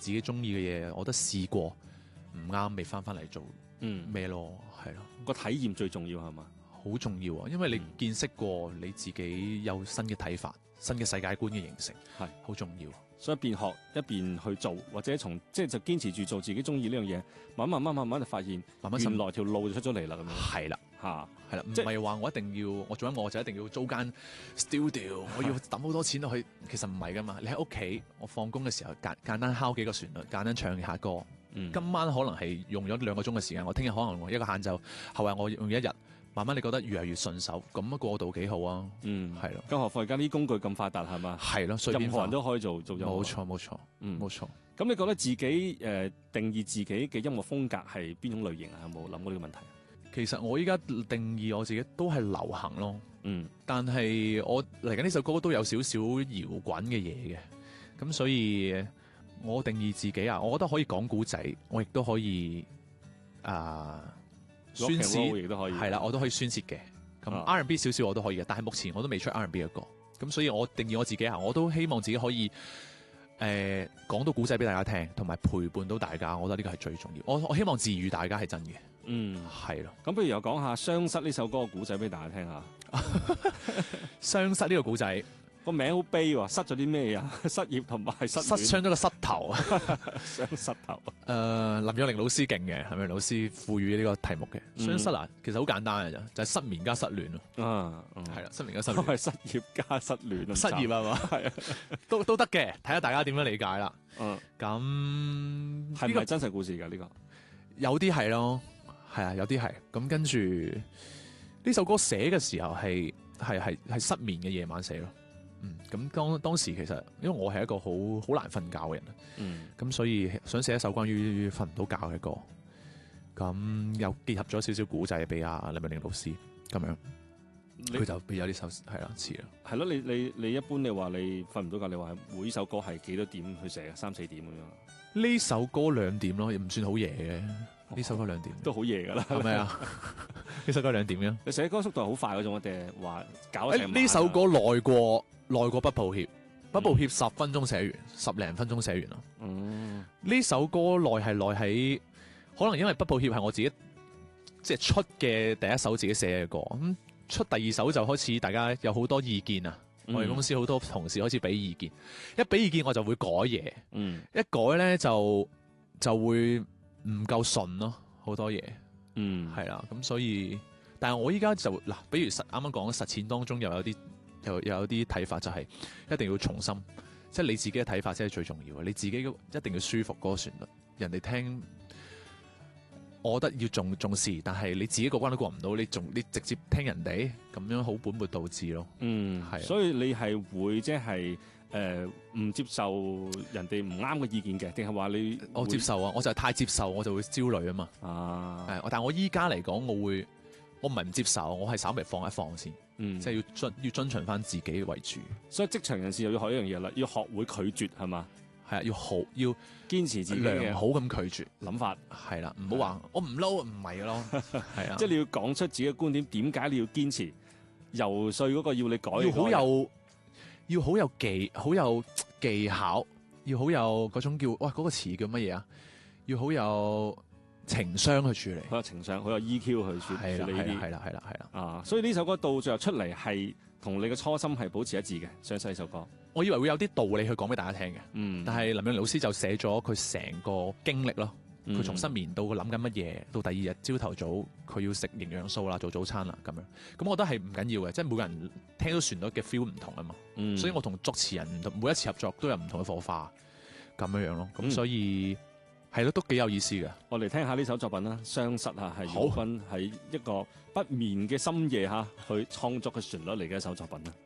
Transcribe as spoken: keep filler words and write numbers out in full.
自己中意嘅嘢，我覺得試過唔啱，未翻翻嚟做嗯咩咯，係咯， 個體驗最重要係嘛？ 好重要啊！因為你見識過，你自己有新嘅睇法、新嘅世界觀嘅形成， 係好重要。 所以一邊學一邊去做，或者從即係就堅持住做自己中意呢樣嘢，慢慢慢慢慢慢就發現， 慢慢原來條路就出咗嚟啦咁樣。 係啦， 嚇， 係啦，唔即係話我一定要我做緊我就一定要租間 studio，我要抌好多錢落去，其實唔係噶嘛。你喺屋企，我放工嘅時候簡簡單敲幾個旋律，簡單唱下歌。 嗯、 今晚可能係用咗兩個鐘嘅時間，我聽日可能用一個晏晝，後日我用一日。慢慢你覺得越嚟越順手，咁樣過渡幾好啊！ 嗯， 係咯。 更何況而家啲工具咁發達係嘛？ 係咯， 任何人都可以做做音樂。 冇錯冇錯， 嗯冇錯。 咁你覺得自己誒、呃、定義自己嘅音樂風格係邊種類型啊？有冇諗過呢個問題？ 其實我依家定義我自己都係流行咯。 嗯， 但係我嚟緊呢首歌都有少少搖滾嘅嘢嘅，咁所以我定義自己啊，我覺得可以講古仔，我亦都可以啊、呃、宣泄， 亦都可以， 係啦，我都可以宣泄嘅。咁 R and B 少少我都可以嘅，但係目前我都未出 R and B 嘅歌，咁所以我定義我自己啊，我都希望自己可以誒講、呃、到古仔俾大家聽，同埋陪伴到大家，我覺得呢個係最重要。我我希望治癒大家係真嘅，嗯，係咯。 咁不如又講下《雙失》呢首歌嘅古仔俾大家聽下。 雙失呢個古仔。 個名好悲喎，失咗啲咩啊？失業同埋失失傷咗個膝頭啊！ 雙膝頭。誒、 呃，林若寧老師勁嘅，係咪老師賦予呢個題目嘅？雙、嗯、失啊，其實好簡單嘅啫，就係、是、失眠加失戀咯。啊，係、嗯、啦，失眠加失戀。係失業加失戀啊！失業係嘛？係啊，都都得嘅，睇下大家點樣理解啦。嗯，咁係咪真實故事㗎？呢、這個有啲係咯，係啊，有啲係。咁跟住呢首歌寫嘅時候係係係係失眠嘅夜晚寫咯。嗯，咁當當時其實因為我係一個好好難瞓覺嘅人啊，嗯，咁所以想寫一首關於瞓唔到覺嘅歌，咁又結合咗少少古仔俾阿林若寧老師，咁樣佢就俾咗呢首係啦詞啦， 係咯，你你你一般你話你瞓唔到覺，你話每首歌係幾多點去寫啊？三四點咁樣？ 呢首歌兩點咯，唔算好夜嘅，呢、哦、首歌兩點都好夜噶啦， 係咪啊？呢首歌兩點嘅， 你寫歌速度係好快嗰種，我哋話搞成呢首歌耐過。耐過不抱歉，不抱歉十分鐘寫完，嗯、十零分鐘寫完咯。嗯，呢首歌耐係耐喺，可能因為不抱歉係我自己即係出嘅第一首自己寫嘅歌，咁出第二首就開始大家有好多意見啊。嗯、我哋公司好多同事開始俾意見，一俾意見我就會改嘢。嗯，一改咧就就會唔夠順咯，好多嘢。嗯，係啦，咁所以，但係我依家就嗱，比如實啱啱講實踐當中又有啲。又又有啲睇法就係一定要重新，即係你自己嘅睇法先係最重要嘅。你自己一定要舒服嗰個旋律，人哋聽，我覺得要重重視，但係你自己個關都過唔到，你仲你直接聽人哋咁樣好本末倒置咯。嗯，係。所以你係會即係誒唔接受人哋唔啱嘅意見嘅，定係話你我接受啊？我就係太接受，我就會焦慮啊嘛。啊，係。但係我依家嚟講，我會。我唔係唔接受，我係稍微放一放先，嗯，即係要遵要遵循翻自己為主。所以職場人士又要學一樣嘢啦，要學會拒絕係嘛？係啊，要好要堅持自己良好咁拒絕諗法，係啦，唔好話我唔撈唔係咯，係啊，即係你要講出自己嘅觀點，點解你要堅持？游說嗰個要你改，要好有要好有技好有技巧，要好有嗰種叫哇嗰、嗰個詞叫乜嘢啊？要好有。情商去處理，好有情商，好有 E Q 去處理呢啲，係啦，係啦，係啦，啊！所以呢首歌到最後出嚟係同你嘅初心係保持一致嘅。雙失呢首歌，我以為會有啲道理去講俾大家聽嘅，嗯，但係林若寧老師就寫咗佢成個經歷咯，佢從失眠到佢諗緊乜嘢，到第二日朝頭早佢要食營養素啦，做早餐啦咁樣，咁我覺得係唔緊要嘅，即係每個人聽到旋律嘅 feel 唔同啊嘛，嗯，所以我同作詞人唔同，每一次合作都有唔同嘅火花，咁樣樣咯，咁所以。嗯係咯，都幾有意思嘅。我嚟聽下呢首作品啦，《雙失》嚇係姚斌喺一個不眠嘅深夜嚇去創作嘅旋律嚟嘅一首作品啦。